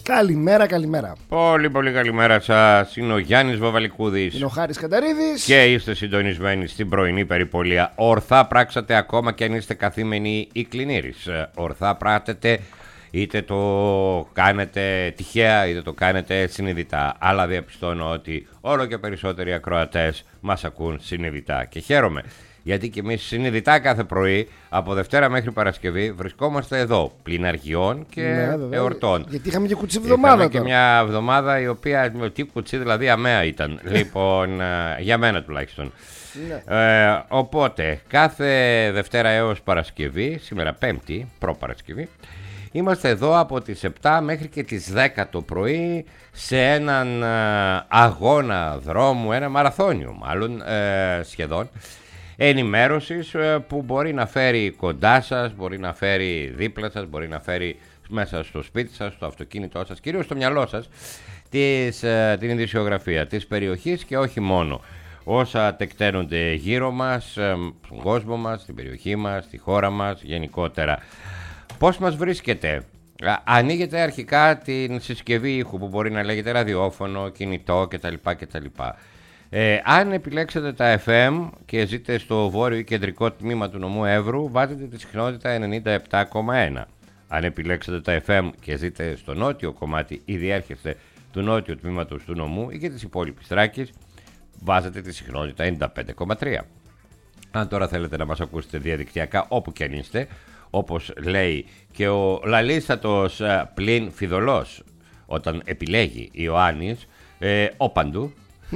Καλημέρα, καλημέρα. Πολύ πολύ καλημέρα σας. Είναι ο Γιάννης Βαβαλικούδης. Είναι ο Χάρης Καταρίδης. Και είστε συντονισμένοι στην πρωινή περιπολία. Ορθά πράξατε ακόμα και αν είστε καθήμενοι ή κλινήρης. Ορθά πράτετε, είτε το κάνετε τυχαία είτε το κάνετε συνειδητά. Αλλά διαπιστώνω ότι όλο και περισσότεροι ακροατές μας ακούν συνειδητά. Και χαίρομαι. Γιατί και εμείς συνειδητά κάθε πρωί, από Δευτέρα μέχρι Παρασκευή, βρισκόμαστε εδώ, πλην αργιών και εορτών. Γιατί είχαμε και κουτσί εβδομάδα. Είχαμε και μια εβδομάδα η οποία, τι κουτσί δηλαδή, αμαία ήταν. Λοιπόν, για μένα τουλάχιστον. Οπότε, κάθε Δευτέρα έως Παρασκευή, σήμερα Πέμπτη, προ-Παρασκευή, είμαστε εδώ από τις 7 μέχρι και τις 10 το πρωί σε έναν αγώνα δρόμου, ένα μαραθώνιο μάλλον σχεδόν, ενημέρωσης που μπορεί να φέρει κοντά σας, μπορεί να φέρει δίπλα σας, μπορεί να φέρει μέσα στο σπίτι σας, στο αυτοκίνητό σας, κυρίως στο μυαλό σας, την ειδησιογραφία της περιοχής και όχι μόνο. Όσα τεκταίνονται γύρω μας, στον κόσμο μας, στην περιοχή μας, στη χώρα μας γενικότερα. Πώς μας βρίσκεται? Ανοίγετε αρχικά την συσκευή ήχου που μπορεί να λέγεται ραδιόφωνο, κινητό κτλ. Αν επιλέξετε τα FM και ζείτε στο βόρειο ή κεντρικό τμήμα του νομού Εύρου, βάζετε τη συχνότητα 97,1. Αν επιλέξετε τα FM και ζείτε στο νότιο κομμάτι ή διέρχεστε του νότιου τμήματος του νομού ή και της υπόλοιπης Θράκης, βάζετε τη συχνότητα 95,3. Αν τώρα θέλετε να μας ακούσετε διαδικτυακά όπου και αν είστε, όπως λέει και ο λαλίστατος πλην φιδωλός όταν επιλέγει Ιωάννης, όπαντου,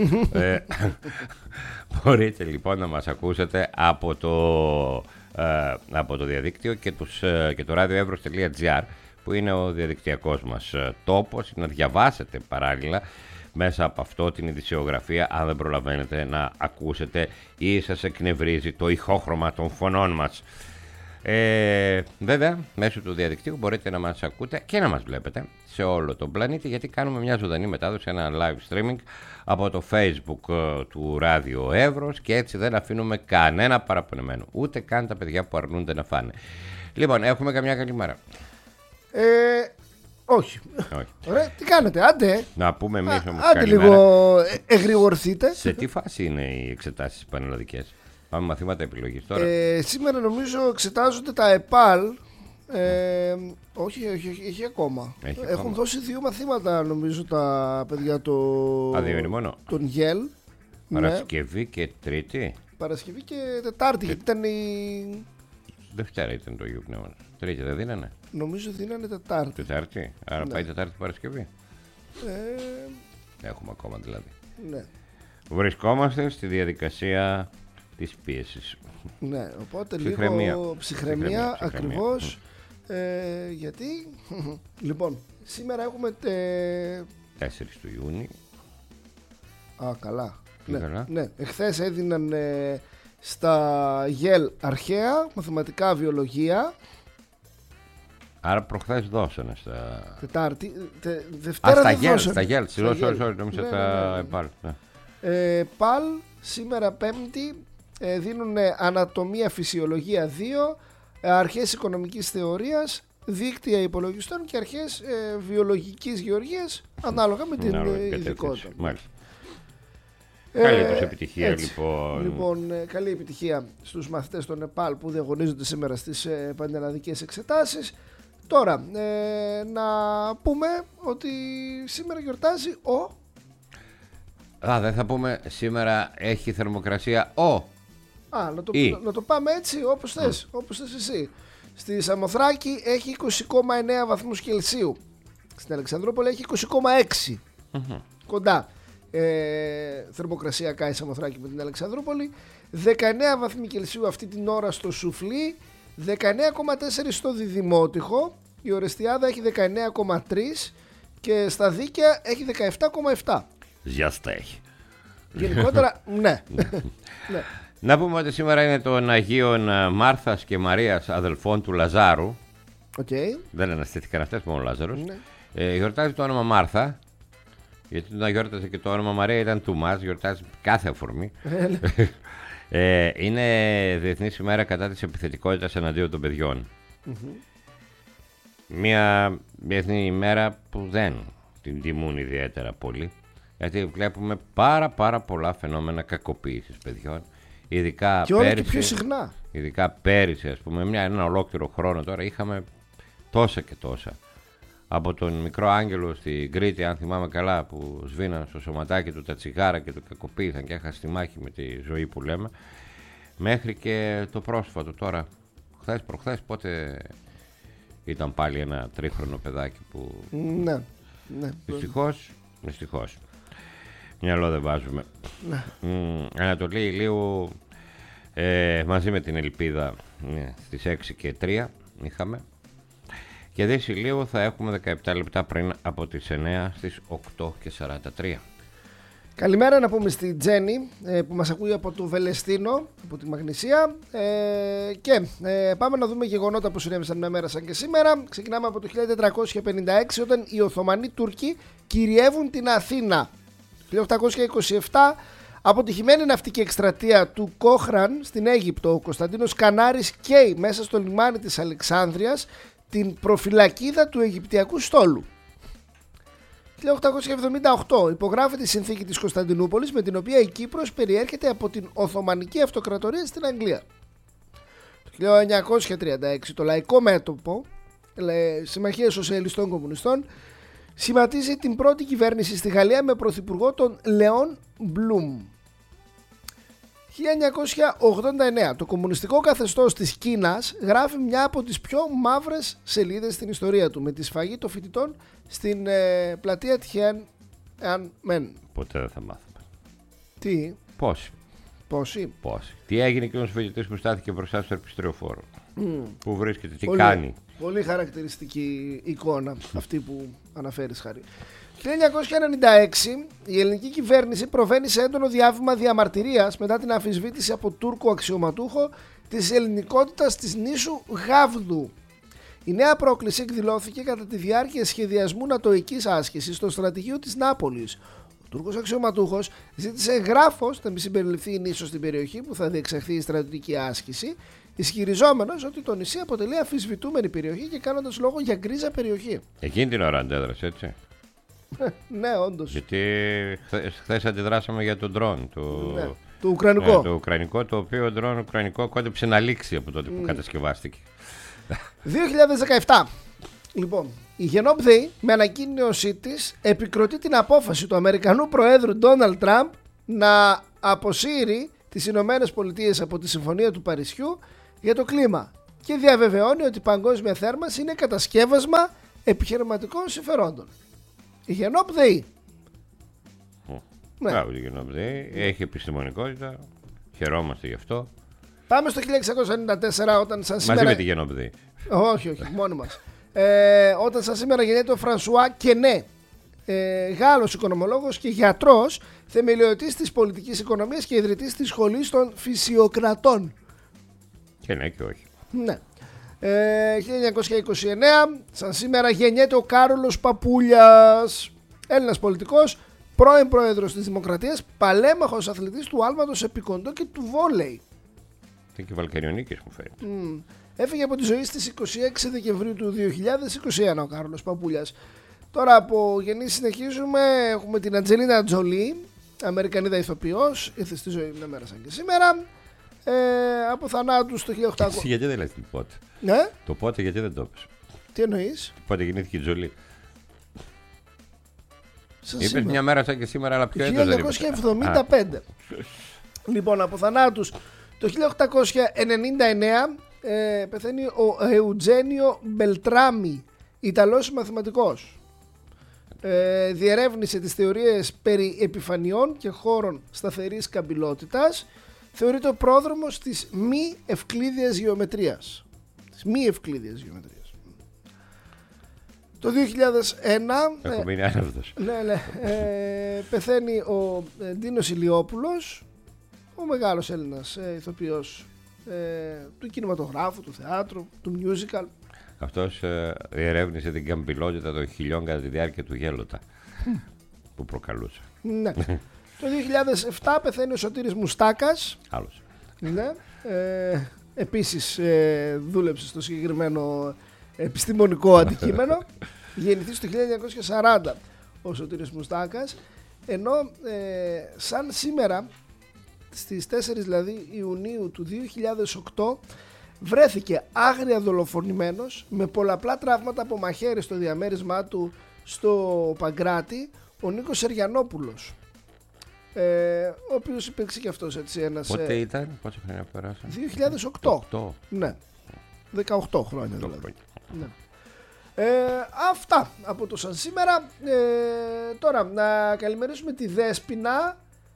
μπορείτε λοιπόν να μας ακούσετε από το διαδίκτυο και το radioevros.gr που είναι ο διαδικτυακός μας τόπος, να διαβάσετε παράλληλα μέσα από αυτό την ειδησιογραφία αν δεν προλαβαίνετε να ακούσετε ή σας εκνευρίζει το ηχόχρωμα των φωνών μας. Βέβαια, μέσω του διαδικτύου μπορείτε να μας ακούτε και να μας βλέπετε σε όλο τον πλανήτη, γιατί κάνουμε μια ζωντανή μετάδοση, ένα live streaming από το Facebook του Ράδιο Εύρος και έτσι δεν αφήνουμε κανένα παραπονεμένο, ούτε καν τα παιδιά που αρνούνται να φάνε. Λοιπόν, έχουμε καμιά καλημέρα? Όχι. Ωραία, τι κάνετε, άντε. Να πούμε εμείς όμως άντε καλημέρα. Λίγο εγρηγορθείτε. Σε τι φάση είναι οι εξετάσεις πανελλαδικές? Πάμε μαθήματα επιλογής τώρα. Σήμερα νομίζω εξετάζονται τα ΕΠΑΛ. Όχι, έχει ακόμα. Έχουν δώσει 2 μαθήματα νομίζω τα παιδιά τον ΓΕΛ. Παρασκευή και Τρίτη. Παρασκευή και Τετάρτη, γιατί ήταν η... Δευτέρα ήταν το Αγίου Πνεύματος. Τρίτη δεν δίνανε? Νομίζω δίνανε Τετάρτη. Τετάρτη, άρα ναι. Πάει Τετάρτη Παρασκευή. Έχουμε ακόμα δηλαδή. Ναι. Βρισκόμαστε στη διαδικασία της πίεσης. Ναι, οπότε ψυχραιμία. Λίγο ψυχραιμία. Ακριβώς. Γιατί λοιπόν, σήμερα έχουμε 4 του Ιούνιου. Καλά. Καλά. Ναι. Εχθές έδιναν στα ΓΕΛ αρχαία, μαθηματικά, βιολογία. Άρα προχθές δώσανε στα... Τετάρτη, Δευτέρα στα ΓΕΛ. Sorry, νόμιζα τα ΕΠΑΛ. ΠΑΛ, σήμερα Πέμπτη, δίνουν ανατομία, φυσιολογία 2, αρχές οικονομικής θεωρίας, δίκτυα υπολογιστών και αρχές βιολογικής γεωργίας, ανάλογα με την ειδικότητα. Μάλιστα. Καλή τους επιτυχία λοιπόν. Καλή επιτυχία στους μαθητές των ΕΠΑΛ που διαγωνίζονται σήμερα στις πανελλαδικές εξετάσεις. Τώρα, να πούμε ότι σήμερα γιορτάζει δεν θα πούμε σήμερα έχει θερμοκρασία να το πάμε έτσι όπως θες, όπως θες εσύ. Στη Σαμοθράκη έχει 20,9 βαθμούς Κελσίου. Στην Αλεξανδρούπολη έχει 20,6. Κοντά. Θερμοκρασία κάει Σαμοθράκη με την Αλεξανδρούπολη. 19 βαθμοί Κελσίου αυτή την ώρα στο Σουφλί. 19,4 στο Διδημότυχο. Η Ορεστιάδα έχει 19,3 και στα Δίκαια έχει 17,7. Ζιάστα έχει. Γενικότερα, ναι. Να πούμε ότι σήμερα είναι των Αγίων Μάρθας και Μαρίας, αδελφών του Λαζάρου. Δεν αναστήθηκαν αυτές, μόνο ο Λάζαρος. Γιορτάζει το όνομα Μάρθα, γιατί να γιόρταζε και το όνομα Μαρία ήταν του μας, γιορτάζει κάθε αφορμή. Είναι Διεθνής ημέρα κατά της επιθετικότητας εναντίον των παιδιών. Μια διεθνή ημέρα που δεν την τιμούν ιδιαίτερα πολύ, γιατί βλέπουμε πάρα πολλά φαινόμενα κακοποίησης παιδιών, ειδικά και όλα πέρυσι, και πιο συχνά. Ειδικά πέρυσι, ας πούμε, ένα ολόκληρο χρόνο τώρα είχαμε τόσα και τόσα. Από τον μικρό Άγγελο στην Κρήτη, αν θυμάμαι καλά, που σβήναν στο σωματάκι του τα τσιγάρα και το κακοποίησαν και έχασε τη μάχη με τη ζωή που λέμε, μέχρι και το πρόσφατο τώρα, χθες προχθές, πότε ήταν πάλι ένα τρίχρονο παιδάκι που... Ναι. Δυστυχώς. Μυαλό δεν βάζουμε. Ναι. Ανατολή Ηλίου, μαζί με την Ελπίδα, στις 6 και 3 είχαμε. Και Δύση Ηλίου θα έχουμε 17 λεπτά πριν από τις 9 στις 8 και 43. Καλημέρα να πούμε στη Τζέννη που μας ακούει από το Βελεστίνο, από τη Μαγνησία, και πάμε να δούμε γεγονότα που συνέβησαν μια μέρα σαν και σήμερα. Ξεκινάμε από το 1456, όταν οι Οθωμανοί Τούρκοι κυριεύουν την Αθήνα. Το 1827, αποτυχημένη ναυτική εκστρατεία του Κόχραν στην Αίγυπτο, ο Κωνσταντίνος Κανάρης καίει μέσα στο λιμάνι της Αλεξάνδρειας την προφυλακίδα του Αιγυπτιακού στόλου. 1878 υπογράφεται η συνθήκη της Κωνσταντινούπολης, με την οποία η Κύπρος περιέρχεται από την Οθωμανική Αυτοκρατορία στην Αγγλία. Το 1936 το Λαϊκό Μέτωπο, Συμμαχία Σοσιαλιστών Κομμουνιστών, σχηματίζει την πρώτη κυβέρνηση στη Γαλλία με πρωθυπουργό τον Λεόν Μπλουμ. 1989 το κομμουνιστικό καθεστώς της Κίνας γράφει μια από τις πιο μαύρες σελίδες στην ιστορία του, με τη σφαγή των φοιτητών στην πλατεία Tiananmen. Ποτέ δεν θα μάθουμε. Τι? Πόσοι? Τι έγινε και ο φοιτητής που στάθηκε μπροστά στο επιστρεοφόρο? Πού βρίσκεται, τι κάνει? Πολύ χαρακτηριστική εικόνα αυτή που αναφέρεις, Χαρή. Το 1996 η ελληνική κυβέρνηση προβαίνει σε έντονο διάβημα διαμαρτυρίας μετά την αμφισβήτηση από Τούρκο αξιωματούχο της ελληνικότητας της νήσου Γάβδου. Η νέα πρόκληση εκδηλώθηκε κατά τη διάρκεια σχεδιασμού νατοικής άσκησης στο στρατηγείο της Νάπολης. Ο Τούρκος αξιωματούχος ζήτησε εγγράφος να μην συμπεριληφθεί η νήσος στην περιοχή που θα διεξαχθεί η στρατιωτική άσκηση, ισχυριζόμενος ότι το νησί αποτελεί αμφισβητούμενη περιοχή και κάνοντας λόγο για γκρίζα περιοχή. Εκείνη την ώρα αντέδρασε, έτσι. Ναι, όντως. Γιατί χθες αντιδράσαμε για τον ντρόν. Το ουκρανικό. Το ουκρανικό, το οποίο ντρόν ουκρανικό κόντεψε να λήξει από τότε που κατασκευάστηκε. 2017. Λοιπόν, η Γενόπδη με ανακοίνωσή της επικροτεί την απόφαση του Αμερικανού Προέδρου Ντόναλντ Τραμπ να αποσύρει τις Ηνωμένες Πολιτείες από τη Συμφωνία του Παρισιού για το κλίμα και διαβεβαιώνει ότι η παγκόσμια θέρμανση είναι κατασκεύασμα επιχειρηματικών συμφερόντων. Η Γενόπδη. Ναι. Η Γενόπδη έχει επιστημονικότητα. Χαιρόμαστε γι' αυτό. Πάμε στο 1694, όταν σαν σήμερα... Μαζί με τη Γενόπδη. Όχι, μόνοι μας. Όταν σαν σήμερα γεννιέται ο Φρανσουά Κενέ, Γάλλος οικονομολόγος και γιατρός, θεμελιωτής της πολιτικής οικονομίας και ιδρυτής της σχολής των φυσιοκρατών. Και ναι και όχι. Ναι. 1929, σαν σήμερα γεννιέται ο Κάρολος Παπούλιας, Έλληνας πολιτικός, πρώην πρόεδρος της Δημοκρατίας, παλέμαχος αθλητής του άλματος επικοντό και του βόλεϊ. Και Βαλκανιονίκης μου φαίνεται. Έφυγε από τη ζωή στις 26 Δεκεμβρίου του 2021 ο Κάρολος Παπούλιας. Τώρα από γεννήσεις συνεχίζουμε. Έχουμε την Αντζελίνα Τζολί, Αμερικανίδα ηθοποιός, ήρθε στη ζωή μια μέρα σαν και σήμερα. Από θανάτους το 1800. Γιατί δεν λες πότε? Ναι. Το πότε γιατί δεν το είπες? Τι εννοείς? Πότε γεννήθηκε η Τζολί? Είπες μια μέρα σαν και σήμερα, αλλά πιο έντονα. 1975. Λοιπόν, από θανάτους το 1899 πεθαίνει ο Εουτζένιο Μπελτράμι, Ιταλός μαθηματικός. Διερεύνησε τις θεωρίες περί επιφανειών και χώρων σταθερής καμπυλότητας. Θεωρείται ο πρόδρομος της μη ευκλίδιας γεωμετρίας. Το 2001 έχουμε είναι άναυδος. πεθαίνει ο Ντίνος Ηλιόπουλος, ο μεγάλος Έλληνας ηθοποιός του κινηματογράφου, του θεάτρου, του musical. Αυτός διερεύνησε την καμπυλότητα των χιλιών κατά τη διάρκεια του γέλοτα που προκαλούσε. Ναι. Το 2007 πεθαίνει ο Σωτήρης Μουστάκας. Άλλος. Ναι. Επίσης δούλεψε στο συγκεκριμένο επιστημονικό αντικείμενο. Γεννηθείς το 1940 ο Σωτήρης Μουστάκας, ενώ σαν σήμερα στις 4 δηλαδή Ιουνίου του 2008 βρέθηκε άγρια δολοφονημένος με πολλαπλά τραύματα από μαχαίρι στο διαμέρισμά του στο Παγκράτη ο Νίκος Σεριανόπουλος, ο οποίος υπήρξε και αυτός έτσι ένας... Πότε ήταν, πόσο χρόνια πέρασαν? 2008. Ναι, 18 χρόνια δηλαδή. Ναι. Αυτά από το σαν σήμερα. Τώρα να καλημερίσουμε τη Δέσποινα,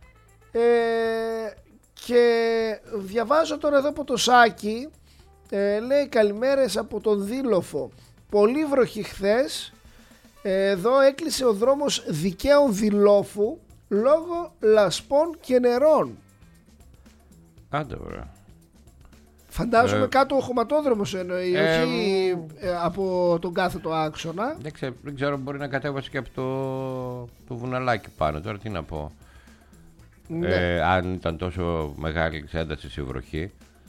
και διαβάζω τώρα εδώ από το Σάκη, λέει καλημέρες από τον Δήλοφο, πολύ βροχή χθες, εδώ έκλεισε ο δρόμος Δικαίων Δηλόφου λόγω λασπών και νερών. Άντε ωραία. Φαντάζομαι κάτω ο χωματόδρομος εννοεί, όχι από τον κάθετο άξονα. Δεν ξέρω, μπορεί να κατέβασε και από το βουναλάκι πάνω. Τώρα τι να πω. Ναι. Αν ήταν τόσο μεγάλη ένταση η βροχή.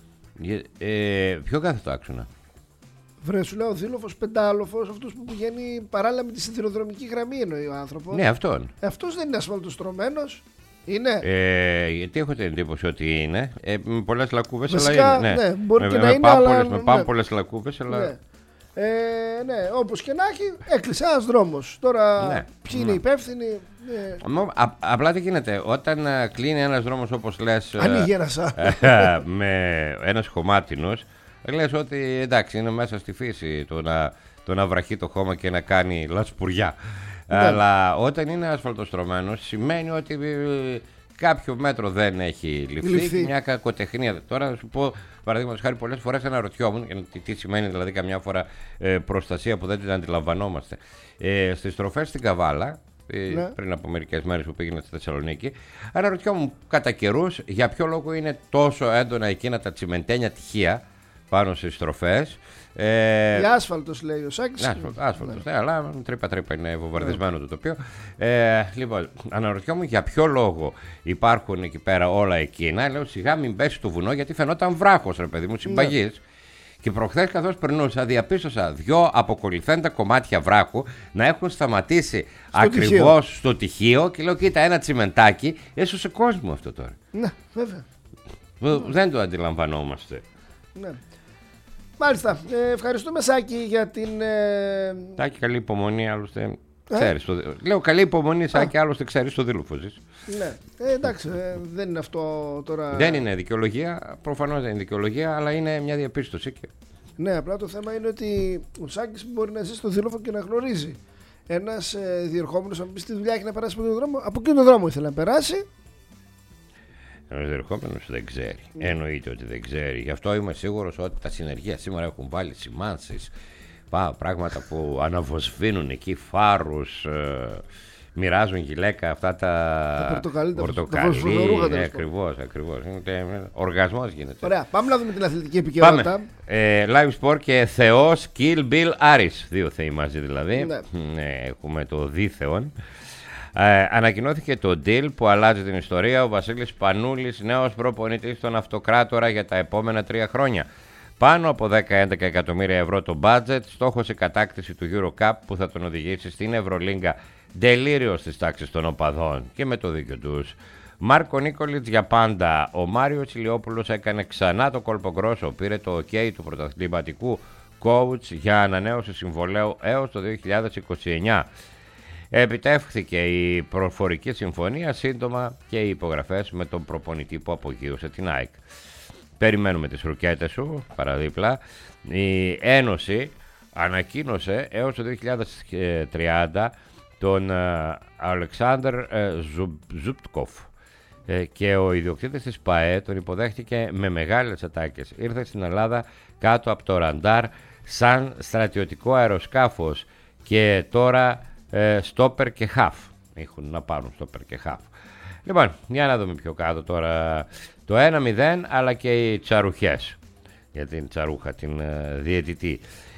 Ποιο κάθετο άξονα? Βρε, σου λέω ο Δήλοφος πεντάλοφος, αυτός που πηγαίνει παράλληλα με τη σιδηροδρομική γραμμή εννοεί ο άνθρωπος. Ναι, αυτόν. Αυτός δεν είναι ασφαλτοστρωμένος? Είναι. Γιατί έχω την εντύπωση ότι είναι. Με πολλές λακκούβες, βασικά, αλλά είναι. Ναι, μπορεί και να είναι, αλλά... Με πάμπολες λακκούβες, αλλά... Ναι. Ναι, όπως και να έχει, έκλεισε ένας δρόμος. Τώρα ποιοι είναι υπεύθυνοι? Απλά τι γίνεται, όταν κλείνει ένας δρόμος όπως λες, ανήγερασα, με ένας χωμάτινος, λες ότι εντάξει είναι μέσα στη φύση το να βραχεί το χώμα και να κάνει λασπουριά. Ναι. Αλλά όταν είναι ασφαλτοστρωμένος σημαίνει ότι κάποιο μέτρο δεν έχει ληφθεί. Μια κακοτεχνία. Τώρα να σου πω, παραδείγματος χάρη, πολλές φορές αναρωτιόμουν τι σημαίνει δηλαδή καμιά φορά προστασία που δεν την αντιλαμβανόμαστε. Στις στροφές στην Καβάλα, πριν από μερικές μέρες που πήγαινα στη Θεσσαλονίκη, αναρωτιόμουν κατά καιρούς για ποιο λόγο είναι τόσο έντονα εκείνα τα τσιμεντένια τυχεία πάνω στις στροφές. Για άσφαλτος λέει ο Σάκης. Άσφαλτος, ναι, αλλά τρύπα είναι βομβαρδισμένο το τοπίο. Λοιπόν, αναρωτιόμουν για ποιο λόγο υπάρχουν εκεί πέρα όλα εκείνα. Λέω σιγά μην πέσει το βουνό, γιατί φαινόταν βράχος, ρε παιδί μου, συμπαγής. Και προχθές καθώς περνούσα, διαπίστωσα 2 αποκολληθέντα κομμάτια βράχου να έχουν σταματήσει ακριβώς στο τυχείο. Και λέω, κοίτα, ένα τσιμεντάκι έσωσε κόσμο αυτό τώρα. Ναι, βέβαια. Δεν το αντιλαμβανόμαστε. Ναι. Μάλιστα, ευχαριστούμε Σάκη για την... Σάκη, καλή υπομονή, άλλωστε ξέρεις. Λέω καλή υπομονή Σάκη, άλλωστε ξέρεις το Δήλοφο ζεις. Ναι, εντάξει, δεν είναι αυτό τώρα... Δεν είναι δικαιολογία, προφανώς δεν είναι δικαιολογία, αλλά είναι μια διαπίστωση. Ναι, απλά το θέμα είναι ότι ο Σάκης μπορεί να ζει στο Δήλοφο και να γνωρίζει. Ένας διερχόμενος, αν πει στη δουλειά έχει να περάσει από τον δρόμο, από εκείνο τον δρόμο ήθελε να περάσει. Ο διερχόμενος δεν ξέρει. Εννοείται ότι δεν ξέρει. Γι' αυτό είμαι σίγουρος ότι τα συνεργεία σήμερα έχουν βάλει σημάνσεις, πράγματα που αναβοσβήνουν εκεί, φάρους, μοιράζουν γυλαίκα αυτά τα πορτοκαλί. Ακριβώς. Οργασμός γίνεται. Ωραία, πάμε να δούμε την αθλητική επικαιρότητα. Live Sport και Θεός Kill Bill Aris. 2 θεοί μαζί δηλαδή. Έχουμε το δίθεον. Ανακοινώθηκε το deal που αλλάζει την ιστορία. Ο Βασίλης Πανούλης, νέος προπονητής στον Αυτοκράτορα για τα επόμενα 3 χρόνια. Πάνω από 10-11 εκατομμύρια ευρώ το budget. Στόχος η κατάκτηση του Euro Cup που θα τον οδηγήσει στην Ευρωλίγκα. Τελείριο στις τάξεις των οπαδών και με το δίκιο τους. Μάρκο Νίκολιτς για πάντα. Ο Μάριος Ηλιόπουλος έκανε ξανά το κόλπο γκρόσο. Πήρε το OK του πρωταθληματικού coach για ανανέωση συμβολαίου έως το 2029. Επιτεύχθηκε η προφορική συμφωνία, σύντομα και οι υπογραφές με τον προπονητή που απογείωσε την ΑΕΚ. Περιμένουμε τις ρουκέτες σου παραδίπλα. Η Ένωση ανακοίνωσε έως το 2030 τον Αλεξάνδρ Ζουπτκοφ και ο ιδιοκτήτης της ΠΑΕ τον υποδέχτηκε με μεγάλες ατάκες. Ήρθε στην Ελλάδα κάτω από το ραντάρ σαν στρατιωτικό αεροσκάφος και τώρα στόπερ και χαφ. Έχουν να πάρουν στόπερ και χαφ. Λοιπόν, για να δούμε πιο κάτω τώρα το 1-0 αλλά και οι τσαρουχές για την τσαρούχα, την διαιτητή.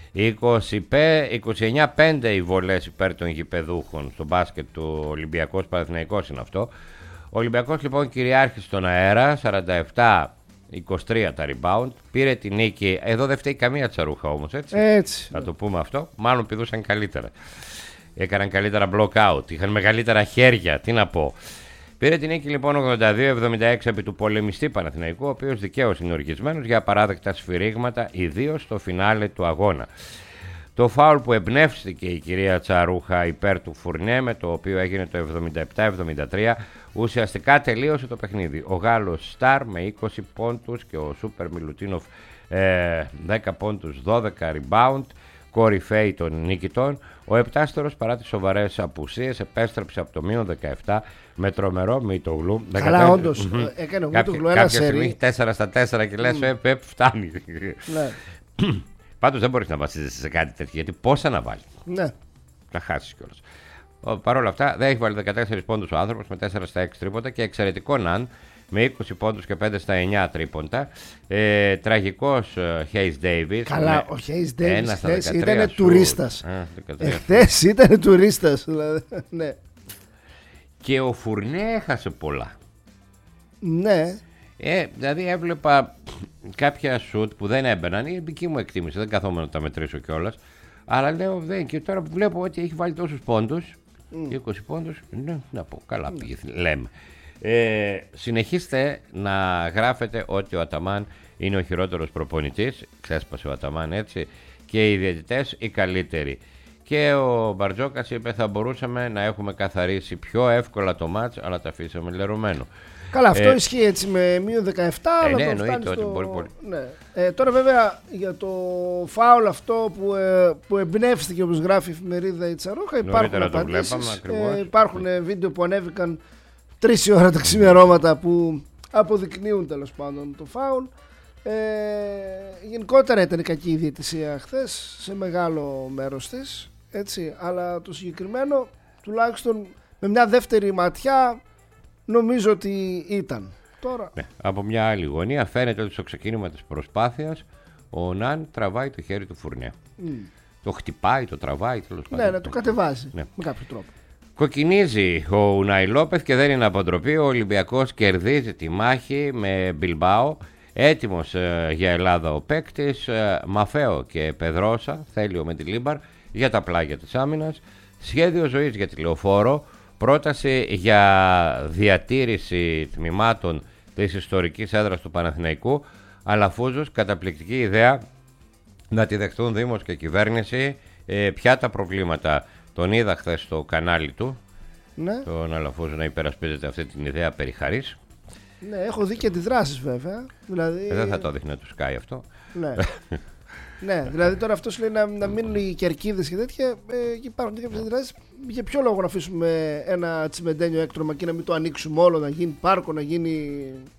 29-5 οι βολές υπέρ των γηπεδούχων στο μπάσκετ του Ολυμπιακός Παναθηναϊκός είναι αυτό. Ο Ολυμπιακός λοιπόν κυριάρχησε στον αέρα 47 23 τα rebound. Πήρε την νίκη. Εδώ δεν φταίει καμία Τσαρούχα όμως, έτσι. Έτσι. Θα το πούμε αυτό. Μάλλον πηδούσαν καλύτερα. Έκαναν καλύτερα block out. Είχαν μεγαλύτερα χέρια. Τι να πω. Πήρε την νίκη λοιπόν 82-76 επί του πολεμιστή Παναθηναϊκού, ο οποίος δικαίως είναι οργισμένος για απαράδεκτα σφυρίγματα, ιδίως στο φινάλε του αγώνα. Το φάουλ που εμπνεύστηκε η κυρία Τσαρούχα υπέρ του Φουρνιέ, με το οποίο έγινε το 77-73, ουσιαστικά τελείωσε το παιχνίδι. Ο Γάλλος Σταρ με 20 πόντους και ο Σούπερ Μιλουτίνοφ 10 πόντους, 12 rebound, κορυφαίοι των νικητών. Ο επτάστερος, παρά τις σοβαρές απουσίες, επέστρεψε από το μείον 17 με τρομερό Μητογλου. Καλά, όντως. Έκανε ο Μητογλου ένα σερί. Κάποια στιγμή 4-4 και λες, φτάνει. Ναι. Πάντως δεν μπορείς να βασίζεσαι σε κάτι τέτοιο, γιατί πόσα να βάλει. Ναι. Θα χάσεις κιόλας. Παρ' όλα αυτά, δεν έχει βάλει 14 πόντους ο άνθρωπος με 4 στα 6 τρίποντα και εξαιρετικό Ναν με 20 πόντους και 5 στα 9 τρίποντα. Τραγικός Hayes Davis. Καλά, ο Hayes Davis ήταν τουρίστας. Εχθές ήταν τουρίστας. Δηλαδή, ναι. Και ο Φουρνιέ έχασε πολλά. Ναι. Δηλαδή έβλεπα κάποια σουτ που δεν έμπαιναν. Η δική μου εκτίμηση, δεν καθόμουν να τα μετρήσω κιόλας. Αλλά λέω, και τώρα που βλέπω ότι έχει βάλει τόσους πόντους, 20 πόντους, ναι, να πω, καλά πήγε, λέμε. Συνεχίστε να γράφετε ότι ο Αταμάν είναι ο χειρότερος προπονητής. Ξέσπασε ο Αταμάν, έτσι. Και οι διαιτητές οι καλύτεροι. Και ο Μπαρτζόκας είπε θα μπορούσαμε να έχουμε καθαρίσει πιο εύκολα το μάτς, αλλά τα αφήσαμε λερωμένο. Καλά, αυτό ισχύει έτσι με μείον 17. Ναι, εννοείται ότι μπορεί. Ναι. Τώρα βέβαια για το φάουλ αυτό που εμπνεύστηκε, όπως γράφει η εφημερίδα η Τσαρούχα, υπάρχουν απαντήσεις. Υπάρχουν βίντεο που ανέβηκαν 3 ώρα τα ξημερώματα που αποδεικνύουν τέλος πάντων το φάουλ. Γενικότερα ήταν κακή η διαιτησία χθες σε μεγάλο μέρος της, έτσι, αλλά το συγκεκριμένο τουλάχιστον με μια δεύτερη ματιά νομίζω ότι ήταν. Τώρα... Ναι, από μια άλλη γωνία φαίνεται ότι στο ξεκίνημα της προσπάθειας ο Ναν τραβάει το χέρι του Φουρνιέ. Το χτυπάει, το τραβάει, τέλος πάντων. Ναι, το κατεβάζει με κάποιο τρόπο. Κοκκινίζει ο Ουνάι Λόπεθ και δεν είναι αποτροπή. Ο Ολυμπιακός κερδίζει τη μάχη με Μπιλμπάο. Έτοιμος για Ελλάδα ο παίκτης. Μαφέο και Πεδρόσα, θέλει με τη Λίμπαρ για τα πλάγια της άμυνας. Σχέδιο ζωής για τη Λεωφόρο. Πρόταση για διατήρηση τμήματων της ιστορικής έδρας του Παναθηναϊκού. Αλαφούζος, καταπληκτική ιδέα να τη δεχτούν Δήμος και κυβέρνηση. Ποια τα προβλήματα, τον είδα χθες στο κανάλι του, ναι. Τον Αλαφούζο να υπερασπίζεται αυτή την ιδέα περί χαρίς. Ναι, έχω δει και αντιδράσεις βέβαια. Δηλαδή... Δεν θα το δείχνει του Sky αυτό. Ναι. Ναι, δηλαδή τώρα αυτό λέει να μείνουν οι κερκίδες και τέτοια. Και υπάρχουν κάποιες αντιδράσεις. Για ποιο λόγο να αφήσουμε ένα τσιμεντένιο έκτρωμα και να μην το ανοίξουμε όλο, να γίνει πάρκο, να γίνει.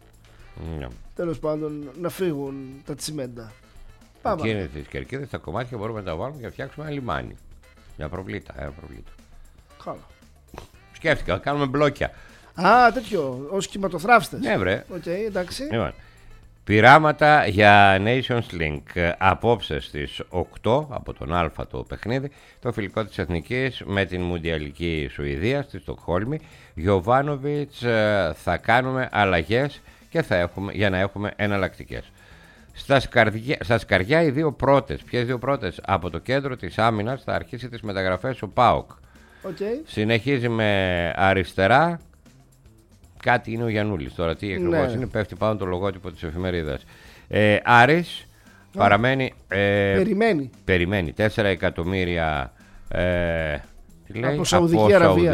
Τέλος πάντων, να φύγουν τα τσιμέντα. Πάμε. Και τις κερκίδες, τα κομμάτια μπορούμε να τα βάλουμε και να φτιάξουμε ένα λιμάνι. Μια προβλήτα. Καλά. Σκέφτηκα, να κάνουμε μπλόκια. Α, τέτοιο, ως κυματοθράφστες. Ναι, βρε. Οκ, εντάξει. Λοιπόν, πειράματα για Nations Link. Απόψε στις 8 από τον Α το παιχνίδι, το φιλικό της Εθνικής με την Μουντιαλική Σουηδία στη Στοκχόλμη. Γιοβάνοβιτς, θα κάνουμε αλλαγές και για να έχουμε εναλλακτικές. Στα σκαριά οι δύο πρώτες. Ποιες δύο πρώτες? Από το κέντρο της άμυνας θα αρχίσει τις μεταγραφές ο ΠΑΟΚ. Okay. Συνεχίζει με αριστερά. Κάτι είναι ο Γιαννούλης τώρα. Τι ακριβώς είναι, πέφτει πάνω το λογότυπο της εφημερίδας. Άρης παραμένει. Περιμένει 4 εκατομμύρια. Τι λέει, από Σαουδική Αραβία.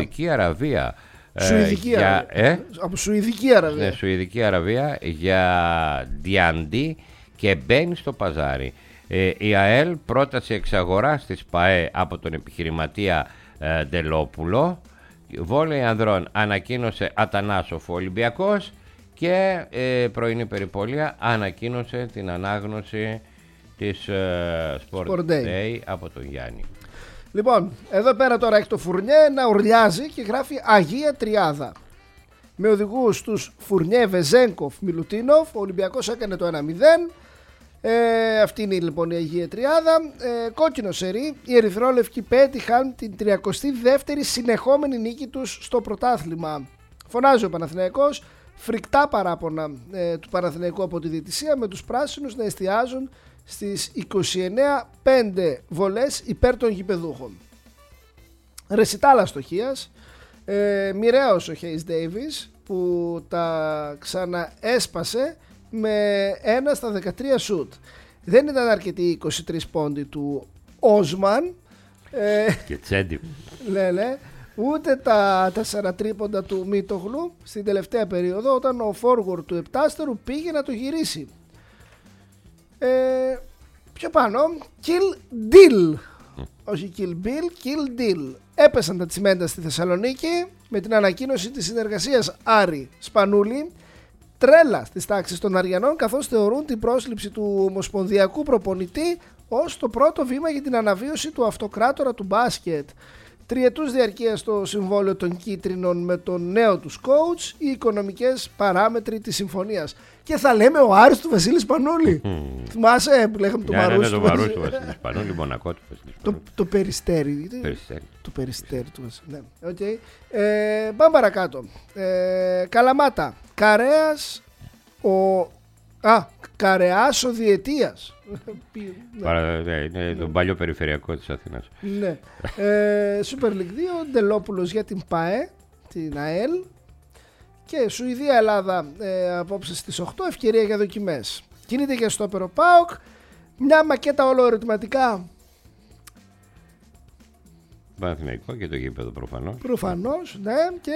Από Σουηδική Αραβία. Ναι, Σουηδική Αραβία για Διαντί και μπαίνει στο παζάρι. Η ΑΕΛ πρόταση εξαγοράς της ΠΑΕ από τον επιχειρηματία Ντελόπουλο. Βόλεϊ ανδρών ανακοίνωσε Ατανάσοφ ο Ολυμπιακός και πρωινή περιπολία ανακοίνωσε την ανάγνωση της Sport Day από τον Γιάννη. Λοιπόν, εδώ πέρα τώρα έχει το Φουρνιέ να ουρλιάζει και γράφει Αγία Τριάδα. Με οδηγούς τους Φουρνιέ, Βεζένκοφ, Μιλουτίνοφ. Ο Ολυμπιακός έκανε το 1-0. Αυτή είναι λοιπόν η Αγία Τριάδα. Κόκκινο σερί. Οι ερυθρόλευκοι πέτυχαν την 32η συνεχόμενη νίκη τους στο πρωτάθλημα. Φωνάζει ο Παναθηναϊκός. φρικτά παράπονα του Παναθηναϊκού από τη διαιτησία, με τους πράσινους να εστιάζουν στις 29-5 βολές υπέρ των γηπεδούχων. Ρεσιτάλα στοχείας, μοιραίος ο Hayes Davis που τα ξαναέσπασε με 1 στα 13 σουτ. Δεν ήταν αρκετοί 23 πόντοι του Όσμαν και Τσέντι. Ναι, ούτε τα 4 τρίποντα του Μίτογλου στην τελευταία περίοδο, όταν ο forward του επτάστερου πήγε να το γυρίσει. Πιο πάνω, Kill Deal. Όχι Kill Bill, Kill Deal. Έπεσαν τα τσιμέντα στη Θεσσαλονίκη με την ανακοίνωση της συνεργασίας Άρη Σπανούλη. Τρέλα στις τάξεις των Αριανών, καθώς θεωρούν την πρόσληψη του ομοσπονδιακού προπονητή ως το πρώτο βήμα για την αναβίωση του αυτοκράτορα του μπάσκετ. Τριετούς διαρκείας στο συμβόλαιο των Κίτρινων με τον νέο τους coach, οι οικονομικές παράμετροι της συμφωνίας. Και θα λέμε ο Άρης του Βασίλη Σπανούλη. Θυμάσαι που λέγαμε το Μαρούσι του Βασίλη Σπανούλη, μονακό του Βασίλη Σπανούλη. Το Περιστέρι. Το Περιστέρι του Βασίλη. Okay. Πάμε παρακάτω. Καλαμάτα. Καρέας Καρεάς ο διετίας. Είναι τον παλιό περιφερειακό της Αθήνας. Ναι. Super League 2, Ντελόπουλος για την ΠΑΕ, την ΑΕΛ. Και Σουηδία-Ελλάδα απόψε στις 8, ευκαιρία για δοκιμές. Κινείται για στόπερο ΠΑΟΚ. Μια μακέτα όλο ερωτηματικά. Παναθηναϊκό και το γήπεδο προφανώς. Προφανώς, ναι. Και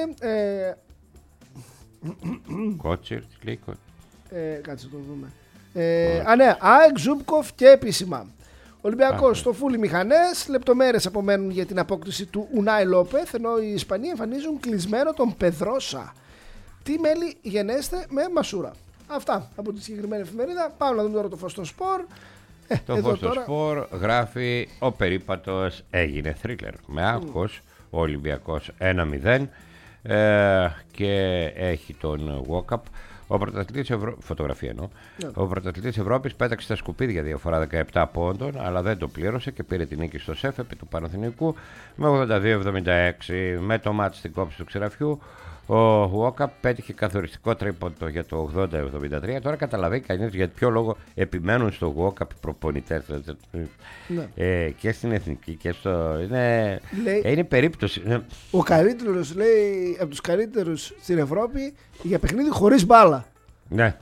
Κότσερ, τι λέει κάτσε το δούμε. Ναι, ΑΕΚ, Ζούμπκοφ και επίσημα. Ολυμπιακός στο φούλι μηχανές. Λεπτομέρειες απομένουν για την απόκτηση του Ουνάι Λόπεθ, ενώ οι Ισπανοί εμφανίζουν κλεισμένο τον Πεδρόσα. Τι μέλη γενέστε με Μασούρα. Αυτά από τη συγκεκριμένη εφημερίδα. Πάμε να δούμε τώρα το φως στο σπορ. Το φως στο σπορ γράφει: ο περίπατος έγινε θρίλερ. Με άγχος ο Ολυμπιακός 1-0 και έχει τον walk-up. Ο πρωταθλητής φωτογραφία εννοώ. Ο πρωταθλητής Ευρώπης πέταξε στα σκουπίδια διαφορά 17 πόντων, αλλά δεν το πλήρωσε και πήρε την νίκη στο ΣΕΦ επί του Παναθηναϊκού με 82-76. Με το μάτς στην κόψη του ξεραφιού, ο Walkup πέτυχε καθοριστικό τρίποντο για το 80-73. Τώρα καταλαβαίνει κανείς για ποιο λόγο επιμένουν στο Walkup οι προπονητές. Ναι. Και στην εθνική και στο. Είναι περίπτωση. Ο καλύτερος, λέει, από τους καλύτερους στην Ευρώπη για παιχνίδι χωρίς μπάλα. Ναι.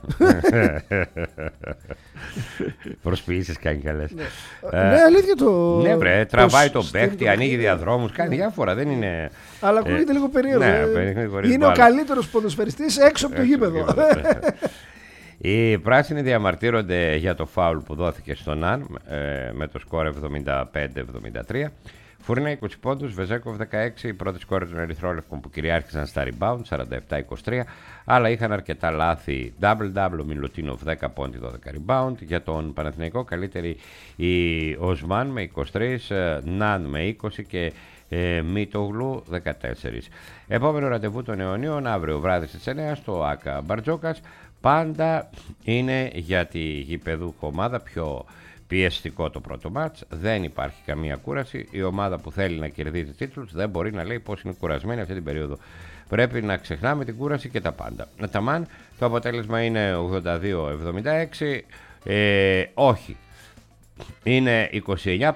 Προσποιήσεις κάνει καλές. Ναι, αλήθεια το. Ναι, βρε, τραβάει τον παίχτη, ανοίγει διαδρόμους, κάνει διάφορα. Δεν είναι. Αλλά ακούγεται λίγο περίεργο. Είναι ο καλύτερος ποδοσφαιριστής έξω από το γήπεδο. Οι πράσινοι διαμαρτύρονται για το φάουλ που δόθηκε στον Ναν με το σκόρ 75-73. Φουρνά 20 πόντους, Βεζέκοφ 16, οι πρώτοι σκόρες των Ερυθρόλευκων που κυριάρχησαν στα rebound 47-23, αλλά είχαν αρκετά λάθη. Double-double, ο Μιλουτίνοφ 10 πόντι, 12 rebound. Για τον Παναθηναϊκό καλύτερη η Οσμάν με 23, Ναν με 20 και Μίτογλου 14. Επόμενο ραντεβού των αιωνίων αύριο βράδυ στις 9 στο ΑΚΑ Μπαρτζόκας. Πάντα είναι για τη γηπεδούχο ομάδα πιο πιεστικό το πρώτο μάτς, δεν υπάρχει καμία κούραση. Η ομάδα που θέλει να κερδίζει τίτλους δεν μπορεί να λέει πως είναι κουρασμένη αυτή την περίοδο. Πρέπει να ξεχνάμε την κούραση και τα πάντα. Ταμάν, το αποτέλεσμα είναι 82-76. Όχι, είναι 29-5.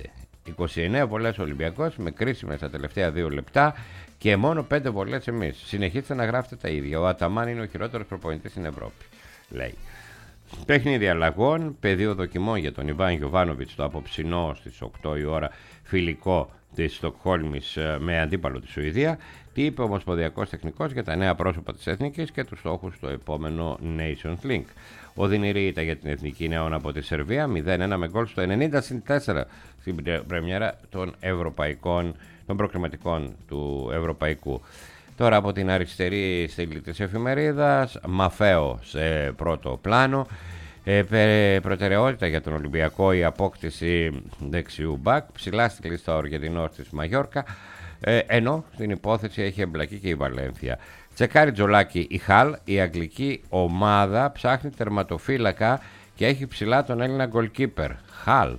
29 βολές Ολυμπιακός με κρίσιμες τα τελευταία 2 λεπτά και μόνο 5 βολές εμείς. Συνεχίστε να γράφετε τα ίδια. Ο Αταμάν είναι ο χειρότερος προπονητής στην Ευρώπη, λέει. Παιχνίδι αλλαγών, πεδίο δοκιμών για τον Ιβάν Γιοβάνοβιτς το απόψινό στις 8 η ώρα φιλικό της Στοκχόλμης με αντίπαλο τη Σουηδία. Τι είπε ο Ομοσπονδιακός Τεχνικός για τα νέα πρόσωπα της Εθνικής και τους στόχους στο επόμενο Nations Link. Ο Δινηρή ήταν για την Εθνική Νέων από τη Σερβία 0-1 με γκολ στο 90-4 στην πρεμιέρα των προκριματικών του Ευρωπαϊκού. Τώρα από την αριστερή στήλη της εφημερίδας, Μαφέο σε πρώτο πλάνο. Προτεραιότητα για τον Ολυμπιακό η απόκτηση δεξιού μπακ. Ψηλά στη λίστα ο Αργεντινός της Μαγιόρκα. Ενώ στην υπόθεση έχει εμπλακεί και η Βαλένθια. Τσεκάρι Τζολάκη η Χαλ, η αγγλική ομάδα ψάχνει τερματοφύλακα και έχει ψηλά τον Έλληνα γκολκίπερ. Χαλ.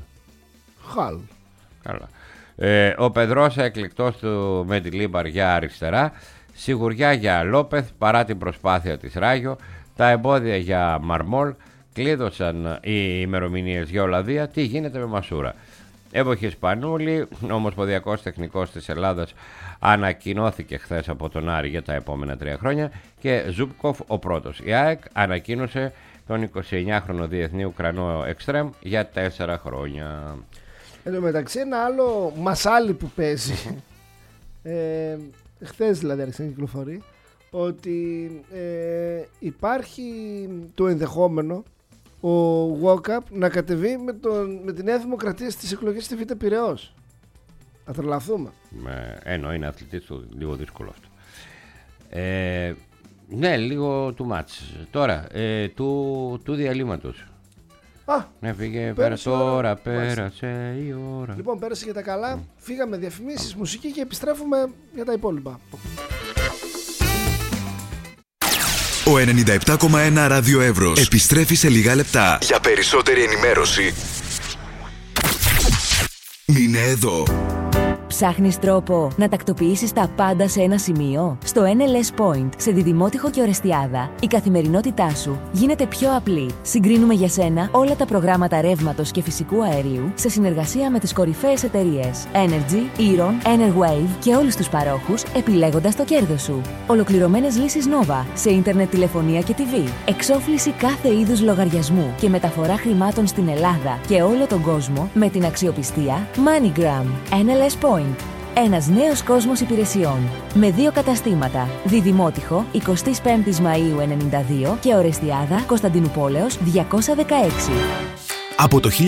Καλά. Ο Πεδρόσα εκλεκτός του Μεντιλίμπαρ για αριστερά. Σιγουριά για Λόπεθ παρά την προσπάθεια της Ράγιο. Τα εμπόδια για Μαρμόλ κλείδωσαν οι ημερομηνίες για Ολλανδία. Τι γίνεται με Μασούρα? Εύοχη Σπανούλη, ο Ομοσπονδιακός Τεχνικός της Ελλάδας, ανακοινώθηκε χθες από τον Άρη για τα επόμενα 3 χρόνια και Ζούπκοφ ο πρώτος. Η ΑΕΚ ανακοίνωσε τον 29χρονο διεθνή Ουκρανό εξτρέμ για 4 χρόνια. Εν τω μεταξύ, ένα άλλο μασάλι που παίζει, χθες δηλαδή άρχισε να κυκλοφορεί, ότι υπάρχει το ενδεχόμενο ο Walkup να κατεβεί με τη Νέα Δημοκρατία στις εκλογές στη Β' Πειραιώς. Θα τρελαθούμε. Ενώ είναι αθλητής του, λίγο δύσκολο αυτό. Ναι, λίγο του μάτς. Τώρα, του διαλύματος. Ναι, φύγε, πέρασε η ώρα. Λοιπόν, πέρασε για τα καλά. Φύγαμε διαφημίσεις, μουσική και επιστρέφουμε για τα υπόλοιπα. Ο 97,1 Ράδιο Εύρος επιστρέφει σε λίγα λεπτά. Για περισσότερη ενημέρωση, μείνε εδώ. Ψάχνεις τρόπο να τακτοποιήσεις τα πάντα σε ένα σημείο? Στο NLS Point, σε Διδημότυχο και Ορεστιάδα, η καθημερινότητά σου γίνεται πιο απλή. Συγκρίνουμε για σένα όλα τα προγράμματα ρεύματος και φυσικού αερίου σε συνεργασία με τις κορυφαίες εταιρείες Energy, Eron, Enerwave και όλους τους παρόχους, επιλέγοντας το κέρδος σου. Ολοκληρωμένες λύσεις Nova σε ίντερνετ, τηλεφωνία και TV. Εξόφληση κάθε είδους λογαριασμού και μεταφορά χρημάτων στην Ελλάδα και όλο τον κόσμο με την αξιοπιστία MoneyGram. NLS Point. Ένας νέος κόσμος υπηρεσιών. Με 2 καταστήματα. Διδημότυχο, 25 Μαΐου 92 και Ορεστιάδα, Κωνσταντινουπόλεως 216. Από το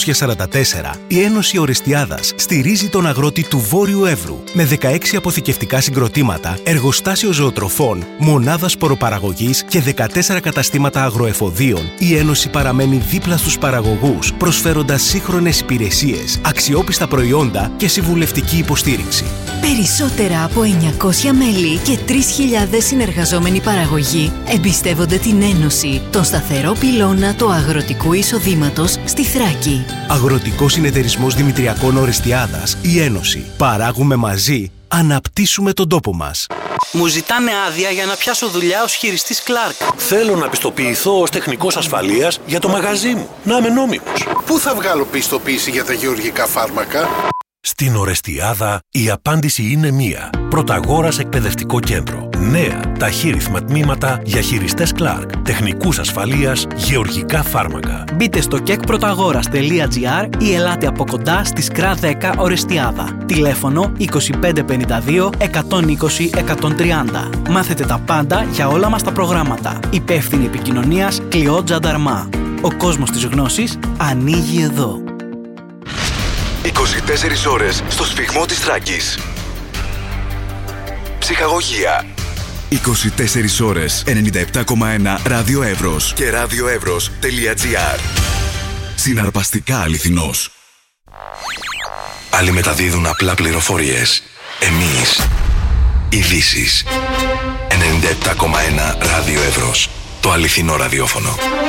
1944, η Ένωση Ορεστιάδας στηρίζει τον αγρότη του Βόρειου Εύρου με 16 αποθηκευτικά συγκροτήματα, εργοστάσιο ζωοτροφών, μονάδα σποροπαραγωγής και 14 καταστήματα αγροεφοδίων. Η Ένωση παραμένει δίπλα στους παραγωγούς, προσφέροντας σύγχρονες υπηρεσίες, αξιόπιστα προϊόντα και συμβουλευτική υποστήριξη. Περισσότερα από 900 μέλη και 3.000 συνεργαζόμενοι παραγωγοί εμπιστεύονται την Ένωση, τον σταθερό πυλώνα του αγροτικού εισοδήματος στη Θράκη. Αγροτικός Συνεταιρισμός Δημητριακών Ορεστιάδας, η Ένωση. Παράγουμε μαζί, αναπτύσσουμε τον τόπο μας. Μου ζητάνε άδεια για να πιάσω δουλειά ως χειριστής Clark. Θέλω να πιστοποιηθώ ως τεχνικός ασφαλείας για το μαγαζί μου. Να είμαι νόμιμος. Πού θα βγάλω πιστοποίηση για τα γεωργικά φάρμακα? Στην Ορεστιάδα η απάντηση είναι μία. Πρωταγόρας Εκπαιδευτικό Κέντρο. Νέα ταχύρυθμα τμήματα για χειριστές Clark, τεχνικούς ασφαλείας, γεωργικά φάρμακα. Μπείτε στο kekprotagouras.gr ή ελάτε από κοντά στη ΣΚΡΑ 10 Ορεστιάδα. Τηλέφωνο 2552 120 130. Μάθετε τα πάντα για όλα μας τα προγράμματα. Υπεύθυνη επικοινωνίας Κλειό Τζανταρμά. Ο κόσμος της γνώσης ανοίγει εδώ. 24 ώρες στο σφυγμό της Θράκης. Ψυχαγωγία. 24 ώρες 97,1 Ράδιο Εύρος και radioevros.gr. Συναρπαστικά αληθινός. Άλλοι μεταδίδουν απλά πληροφορίες. Εμείς ειδήσεις. 97,1 Ράδιο Εύρος. Το αληθινό ραδιόφωνο.